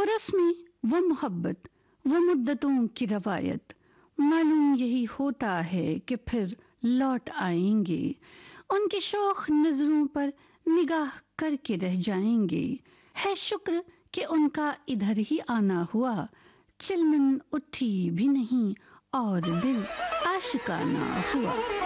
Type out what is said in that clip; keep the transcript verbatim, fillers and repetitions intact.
रस्में, वो मोहब्बत, वो मुद्दतों की रवायत, मालूम यही होता है कि फिर लौट आएंगे। उनके शौक नजरों पर निगाह करके रह जाएंगे। है शुक्र कि उनका इधर ही आना हुआ। चिलमन उठी भी नहीं और दिल आशिकाना हुआ।